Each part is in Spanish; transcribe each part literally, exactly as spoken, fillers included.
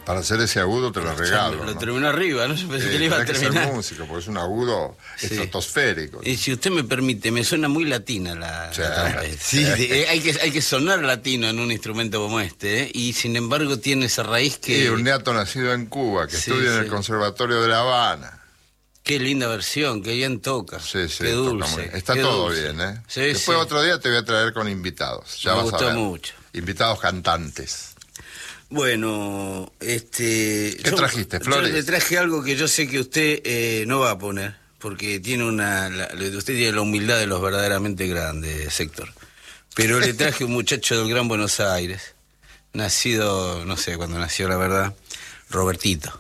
Para hacer ese agudo te lo regalo. Lo ¿no? terminó arriba, ¿no? Yo pensé Sí, que le iba a tenés terminar. que ser músico, porque es un agudo Sí. estratosférico. Y si usted me permite, me suena muy latina la, Sí. la trompeta. Sí, de- hay, que, hay que sonar latino en un instrumento como este, ¿eh? Y sin embargo tiene esa raíz que... Sí, un neato nacido en Cuba, que Sí, estudia en sí. el Conservatorio de La Habana. Qué linda versión, qué bien toca. Sí, sí, qué toca dulce. muy bien. Está qué todo dulce. bien, ¿eh? Sí, Después sí. otro día te voy a traer con invitados. Ya Me vas a gustó ver. mucho. Invitados cantantes. Bueno, este... ¿Qué trajiste, Flores? Yo le traje algo que yo sé que usted eh, no va a poner, porque tiene una... la- usted tiene la humildad de los verdaderamente grandes, Héctor. Pero le traje un muchacho del Gran Buenos Aires, nacido, no sé cuándo nació, la verdad, Robertito.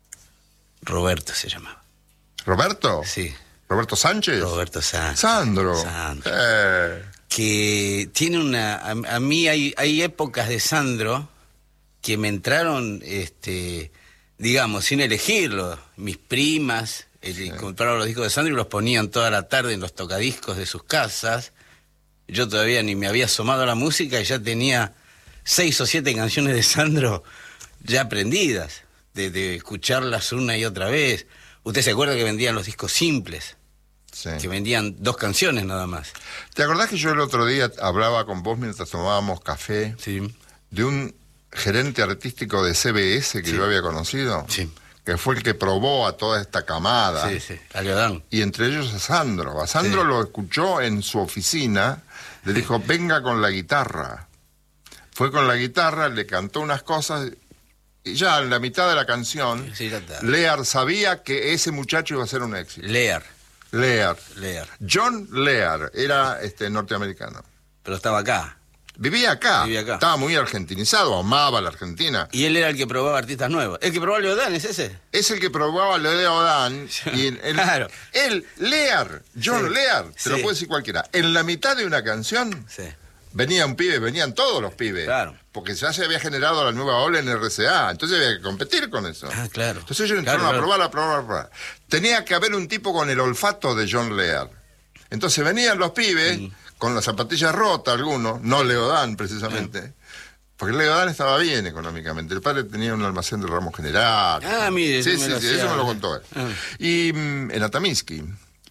Roberto se llamaba. ¿Roberto? Sí, ¿Roberto Sánchez? Roberto Sánchez. Sandro. Sandro. Eh, Que tiene una... A, a mí hay, hay épocas de Sandro que me entraron, este, digamos, sin elegirlo. Mis primas eh, compraron los discos de Sandro y los ponían toda la tarde en los tocadiscos de sus casas. Yo todavía ni me había asomado a la música y ya tenía seis o siete canciones de Sandro ya aprendidas, de, de escucharlas una y otra vez. ¿Usted se acuerda que vendían los discos simples? sí. Que vendían dos canciones nada más. ¿Te acordás que yo el otro día hablaba con vos mientras tomábamos café Sí. de un gerente artístico de C B S que Sí. yo había conocido? Sí. Que fue el que probó a toda esta camada. Sí, sí, a Leodán. Y entre ellos a Sandro. A Sandro Sí. lo escuchó en su oficina, le dijo, venga con la guitarra. Fue con la guitarra, le cantó unas cosas, y ya en la mitad de la canción, Sí, ya está. Lear sabía que ese muchacho iba a ser un éxito. Lear, Lear. Lear. John Lear era este norteamericano. Pero estaba acá. Vivía acá, Vivía acá. estaba muy argentinizado, amaba la Argentina. Y él era el que probaba artistas nuevos. El que probaba Leodán, ¿es ese? Es el que probaba Leo Dan y el, el- Claro. él, Lear, John Sí. Lear, te lo Sí. puede decir cualquiera. En la mitad de una canción Sí. venía un pibe, venían todos los pibes. Claro. Porque ya se había generado la nueva ola en R C A, entonces había que competir con eso. Ah, claro. Entonces ellos entraron Claro, a claro. probar, a probar, a probar. Tenía que haber un tipo con el olfato de John Lear. Entonces venían los pibes Mm. con las zapatillas rotas, algunos, no Leodán precisamente. Porque Leodán estaba bien económicamente. El padre tenía un almacén de ramos general. Ah, mire, Sí, eso me sí, lo sí, hacía. eso me lo contó él. Ah. Y mm, en Atamisky.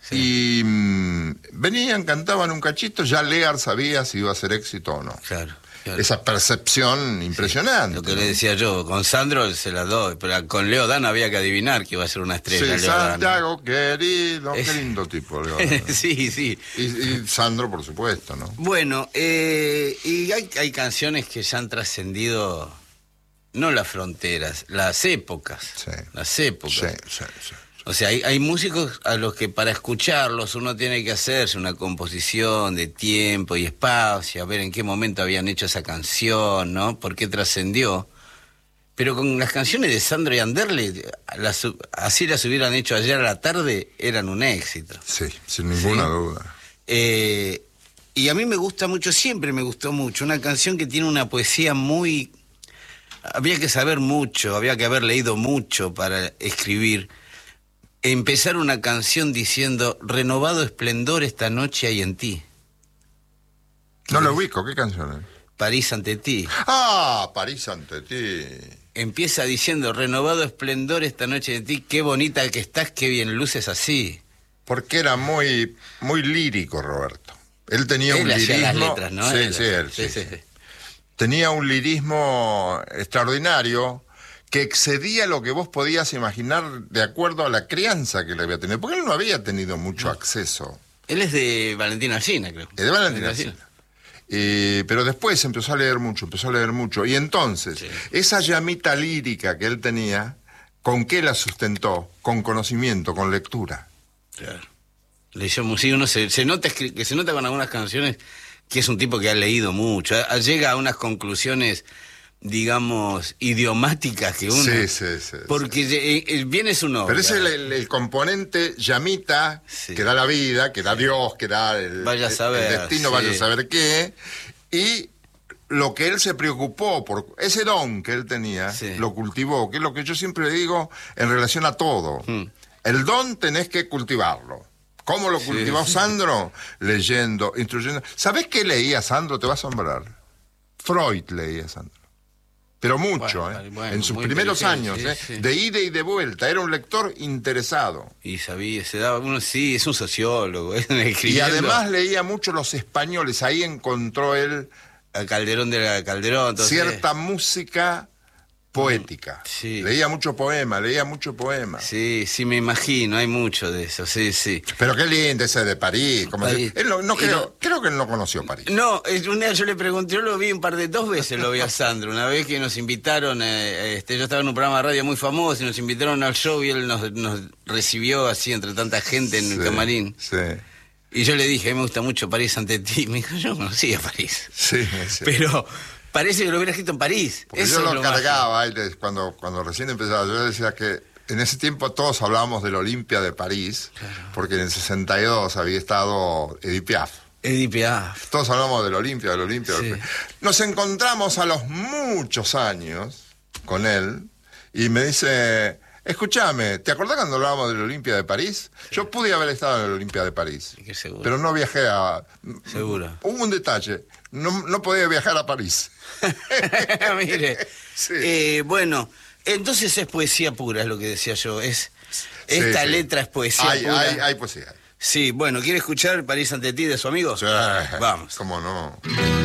Y mm, venían, cantaban un cachito, ya Lear sabía si iba a ser éxito o no. Claro. claro. Esa percepción impresionante. Lo que ¿no? le decía yo, con Sandro se las doy, pero con Leodán había que adivinar que iba a ser una estrella. Sí, Leodán. Santiago, querido, Es- qué lindo tipo, Leodán. sí, sí. Y, y Sandro, por supuesto, ¿no? Bueno, eh, y hay, hay canciones que ya han trascendido, no las fronteras, las épocas. Sí. Las épocas. Sí, sí, sí. O sea, hay, hay músicos a los que para escucharlos uno tiene que hacerse una composición de tiempo y espacio, a ver en qué momento habían hecho esa canción, ¿no? ¿Por qué trascendió? Pero con las canciones de Sandro y Anderle, las, así las hubieran hecho ayer a la tarde, eran un éxito. Sí, sin ninguna Sí. duda. Eh, y a mí me gusta mucho, siempre me gustó mucho, una canción que tiene una poesía muy... Había que saber mucho, había que haber leído mucho para escribir. Empezar una canción diciendo, renovado esplendor esta noche hay en ti. No lo ubico, ¿qué canción es? París ante ti. Ah, París ante ti. Empieza diciendo, renovado esplendor esta noche en ti, qué bonita que estás, qué bien luces así. Porque era muy, muy lírico, Roberto. Él tenía Él un hacía lirismo. las letras, ¿no? Sí, Él sí, hacía- él, sí, sí, sí. sí. Tenía un lirismo extraordinario que excedía lo que vos podías imaginar de acuerdo a la crianza que le había tenido. Porque él no había tenido mucho acceso. Él es de Valentina Alsina, creo. Es de Valentina Alsina. Eh, pero después empezó a leer mucho, empezó a leer mucho. Y entonces, Sí. esa llamita lírica que él tenía, ¿con qué la sustentó? Con conocimiento, con lectura. Claro. Leyó música, uno se, se nota escri- que se nota con algunas canciones que es un tipo que ha leído mucho, a- llega a unas conclusiones, digamos, idiomáticas que uno... Sí, sí, sí. Porque eh, eh, viene su nombre. Pero ese es el, el- el componente llamita Sí. que da la vida, que da Dios, que da el, Vaya a el- saber, el destino, sí. vaya a saber qué. Y lo que él se preocupó por ese don que él tenía, Sí. lo cultivó, que es lo que yo siempre digo en relación a todo. Mm. El don tenés que cultivarlo. ¿Cómo lo Sí, cultivó sí. Sandro? Leyendo, instruyendo. ¿Sabés qué leía Sandro? Te va a asombrar. Freud leía Sandro. pero mucho, Bueno, ¿eh? bueno, en sus muy primeros años, inteligente, ¿eh? sí, sí. De ida y de vuelta, era un lector interesado. Y sabía, se daba uno, sí, es un sociólogo. Es un Y escribiendo. además leía mucho los españoles, ahí encontró él A Calderón de la Calderón, entonces, cierta música poética. Sí. Leía mucho poema, leía mucho poema. Sí, sí, me imagino, hay mucho de eso, sí, sí. Pero qué lindo ese de París. Como París. si- él no, no Y creo, no- creo que él no conoció París. No, es- un día yo le pregunté, yo lo vi un par de, dos veces lo vi a Sandro, una vez que nos invitaron, eh, este, yo estaba en un programa de radio muy famoso y nos invitaron al show y él nos, nos recibió así entre tanta gente en el Sí, camarín. Sí, Y yo le dije, a mí me gusta mucho París ante ti. Me dijo, yo no conocía París. sí, sí. Pero parece que lo hubiera escrito en París. Porque Eso yo es lo lo más- cargaba y le- cuando, cuando recién empezaba, yo decía que en ese tiempo todos hablábamos del Olimpia de París, porque en el sesenta y dos había estado Edith Piaf. Edith Piaf. Todos hablamos del Olimpia, del Olimpia. Sí. del- Nos encontramos a los muchos años con él y me dice, escúchame, ¿te acordás cuando hablábamos del Olimpia de París? Yo pude haber estado en el Olimpia de París, Qué seguro. pero no viajé a... Seguro. Hubo un detalle, no, no podía viajar a París. Mire. Sí. Eh, bueno, entonces es poesía pura, es lo que decía yo. Es, esta Sí, sí. letra es poesía Hay, pura. hay, hay poesía. Sí, bueno, ¿quiere escuchar París ante ti de su amigo? Sí. Vamos. ¿Cómo no?